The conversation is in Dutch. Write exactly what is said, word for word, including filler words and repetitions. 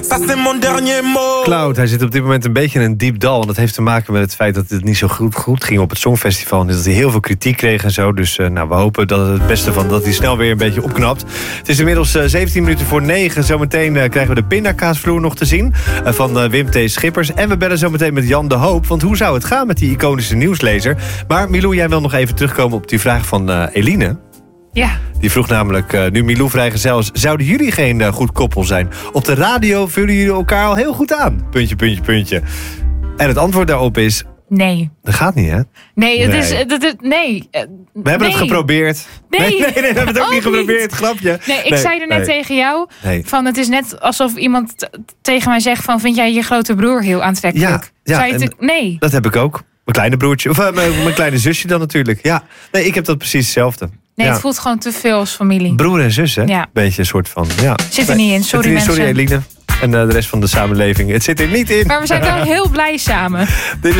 Cloud, hij zit op dit moment een beetje in een diep dal. En dat heeft te maken met het feit dat het niet zo goed, goed ging op het Songfestival. En dat hij heel veel kritiek kreeg en zo. Dus uh, nou, we hopen dat het het beste van dat hij snel weer een beetje opknapt. Het is inmiddels uh, zeventien minuten voor negen. Zometeen uh, krijgen we de pindakaasvloer nog te zien. Uh, van uh, Wim T. Schippers. En we bellen zometeen met Jan de Hoop. Want hoe zou het gaan met die iconische nieuwslezer? Maar Milou, jij wil nog even terugkomen op die vraag van uh, Eline. Ja. Die vroeg namelijk, uh, nu Milou vrijgezel is, zouden jullie geen uh, goed koppel zijn? Op de radio vullen jullie elkaar al heel goed aan. Puntje, puntje, puntje. En het antwoord daarop is... Nee. Dat gaat niet, hè? Nee, het nee. is... Het is nee. We hebben nee. het geprobeerd. Nee. Nee, nee, nee, we hebben het ook, ook niet geprobeerd, niet. Grapje. Nee, ik nee, zei er net nee. tegen jou, nee. van het is net alsof iemand t- tegen mij zegt van, vind jij je grote broer heel aantrekkelijk? Ja, ja, Zou je te, nee. Dat heb ik ook. Mijn kleine broertje, of uh, mijn, mijn kleine zusje dan natuurlijk. Ja, nee, ik heb dat precies hetzelfde. Nee, ja. het voelt gewoon te veel als familie. Broer en zus, hè? Ja. Beetje een soort van, ja. Zit er nee, niet in, sorry niet, mensen. Sorry Eline en uh, de rest van de samenleving. Het zit er niet in. Maar we zijn wel heel blij samen. Dit is